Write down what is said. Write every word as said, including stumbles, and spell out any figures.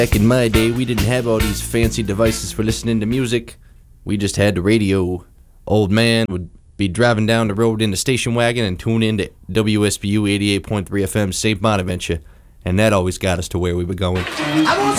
Back in my day, we didn't have all these fancy devices for listening to music. We just had the radio. Old man would be driving down the road in the station wagon and tune in to W S B U eighty-eight point three F M Saint Bonaventure, and that always got us to where we were going. I want